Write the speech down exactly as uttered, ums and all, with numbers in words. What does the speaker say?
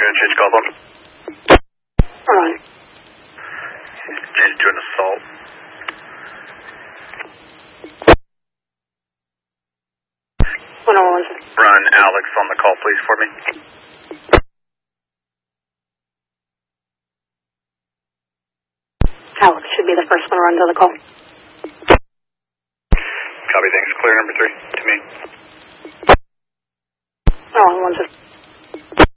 going to change call phone. Alright. Change to an assault. one oh one. Run Alex on the call, please, for me. Alex should be the first one run to the call. Copy, thanks. Clear number three to me. Oh, one, two.